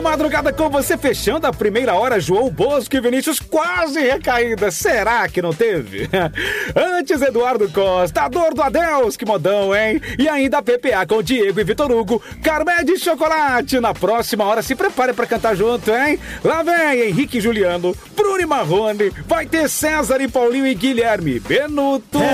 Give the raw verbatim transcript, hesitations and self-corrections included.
madrugada com você, fechando a primeira hora, João Bosco e Vinícius quase recaída. Será que não teve? Antes, Eduardo Costa, a dor do Adeus, que modão, hein? E ainda a P P A com Diego e Vitor Hugo, Carmé de Chocolate. Na próxima hora, se prepare pra cantar junto, hein? Lá vem Henrique e Juliano, Bruno e Marrone, vai ter César e Paulinho e Guilherme Benuto.